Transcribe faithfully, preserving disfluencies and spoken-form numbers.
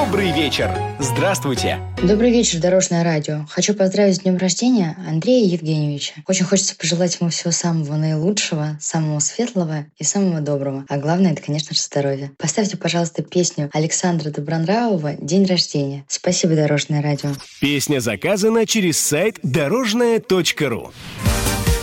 Добрый вечер. Здравствуйте. Добрый вечер, Дорожное радио. Хочу поздравить с днем рождения Андрея Евгеньевича. Очень хочется пожелать ему всего самого наилучшего, самого светлого и самого доброго. А главное, это, конечно же, здоровье. Поставьте, пожалуйста, песню Александра Добронравова «День рождения». Спасибо, Дорожное радио. Песня заказана через сайт дорожное точка ру.